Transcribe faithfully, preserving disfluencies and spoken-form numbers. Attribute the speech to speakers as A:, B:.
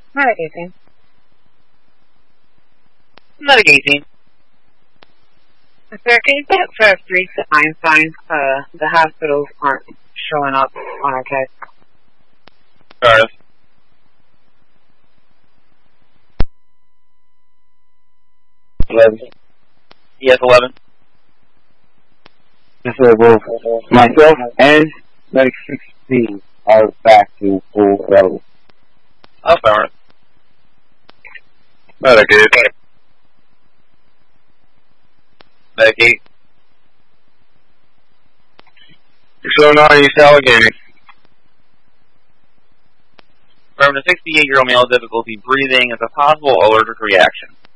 A: Medic eighteen.
B: Medic eighteen.
A: Sir, can you put up for three to Einstein? Uh, the hospitals aren't showing up on our case.
B: Sorry.
C: eleven.
B: Yes, eleven.
C: Yes, sir, both myself and Medic sixteen are back to full level.
B: I'll start.
D: Medic eight.
B: Medic eight.
D: six oh nine East Allegheny.
B: From the sixty-eight-year-old male, difficulty breathing is a possible allergic reaction.